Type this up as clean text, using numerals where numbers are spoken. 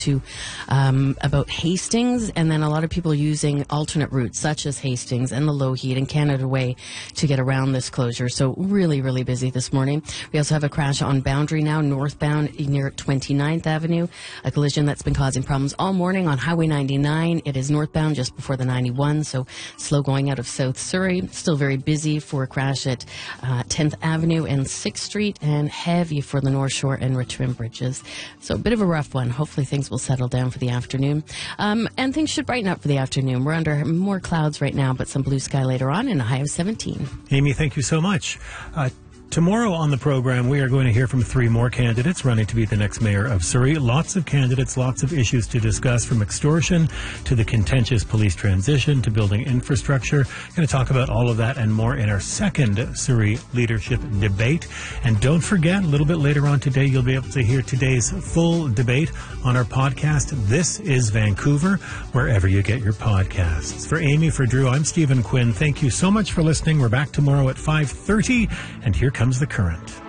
to about Hastings, and then a lot of people using alternate routes such as Hastings and the Lougheed and Canada Way to get around this closure. So really, really busy this morning. We also have a crash on Boundary now, northbound near 29th Avenue, a collision that's been causing problems all morning on Highway 99. It is northbound just before the 91, so slow going out of South Surrey. Still very busy for a crash at 10th Avenue and 6th Street, and heavy for the North Shore and Richmond bridges. So a bit of a rough one. Hopefully things will settle down for the afternoon. And things should brighten up for the afternoon. We're under more clouds right now, but some blue sky later on and a high of 17. Amy, thank you so much. Tomorrow on the program, we are going to hear from 3 more candidates running to be the next mayor of Surrey. Lots of candidates, lots of issues to discuss, from extortion to the contentious police transition to building infrastructure. Going to talk about all of that and more in our second Surrey leadership debate. And don't forget, a little bit later on today, you'll be able to hear today's full debate on our podcast, This is Vancouver, wherever you get your podcasts. For Amy, for Drew, I'm Stephen Quinn. Thank you so much for listening. We're back tomorrow at 5:30, and here comes The Current.